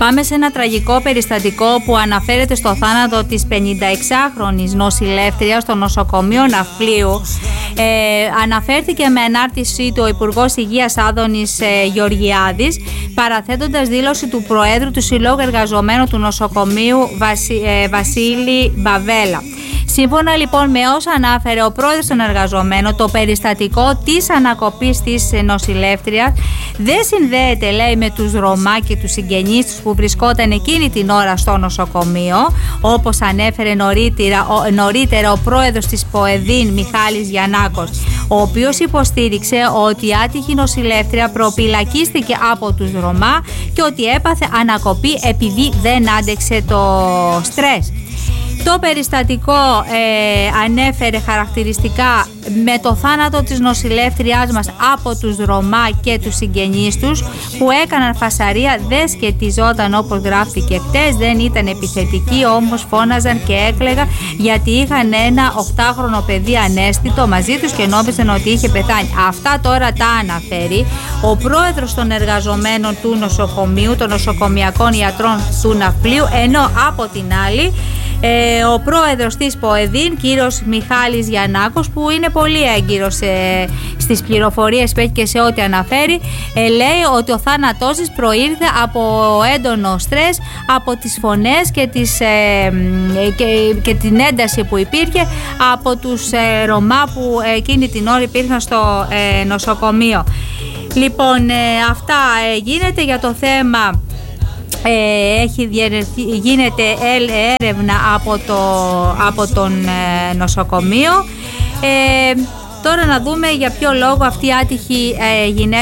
Πάμε σε ένα τραγικό περιστατικό που αναφέρεται στο θάνατο της 56χρονης νοσηλεύτριας στο νοσοκομείο Ναυπλίου. Αναφέρθηκε με ανάρτησή του ο Υπουργός Υγείας Άδωνης Γεωργιάδης, παραθέτοντας δήλωση του Προέδρου του Συλλόγου Εργαζομένων του νοσοκομείου Βασίλη Μπαβέλα. Σύμφωνα λοιπόν με όσα ανάφερε ο πρόεδρος των εργαζομένων, το περιστατικό της ανακοπής της νοσηλεύτριας δεν συνδέεται, λέει, με τους Ρωμά και τους συγγενείς τους που βρισκόταν εκείνη την ώρα στο νοσοκομείο, όπως ανέφερε νωρίτερα ο πρόεδρος της ΠΟΕΔΗΝ Μιχάλης Γιαννάκος, ο οποίος υποστήριξε ότι η άτυχη νοσηλεύτρια προπυλακίστηκε από τους Ρωμά και ότι έπαθε ανακοπή επειδή δεν άντεξε το στρες. Το περιστατικό ανέφερε χαρακτηριστικά με το θάνατο της νοσηλεύτριάς μας από τους Ρωμά και τους συγγενείς τους που έκαναν φασαρία, δεν σκετιζόταν όπως γράφτηκε χτες, δεν ήταν επιθετικοί, όμως φώναζαν και έκλαιγαν γιατί είχαν ένα 8χρονο παιδί ανέστητο μαζί τους και νόμιζαν ότι είχε πεθάνει. Αυτά τώρα τα αναφέρει ο πρόεδρος των εργαζομένων του νοσοκομείου, των νοσοκομιακών ιατρών του Ναυπλίου, ενώ από την άλλη ο πρόεδρος της ΠΟΕΔΗΝ, κύριος Μιχάλης Γιαννάκος, που είναι πολύ έγκυρος στις πληροφορίες που έχει και σε ό,τι αναφέρει, λέει ότι ο θάνατός της προήρθε από έντονο στρες, από τις φωνές και την ένταση που υπήρχε από τους Ρωμά που εκείνη την ώρα υπήρχαν στο νοσοκομείο. Λοιπόν, αυτά γίνεται για το θέμα. Γίνεται έρευνα από τον νοσοκομείο. Τώρα να δούμε για ποιο λόγο αυτή η άτυχη γυναίκα